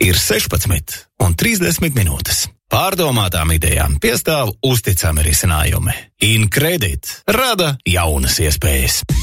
ir 16:30 minūtes. Pārdomātām idejām piestāv uzticami risinājumi. Incredit rada jaunas iespējas.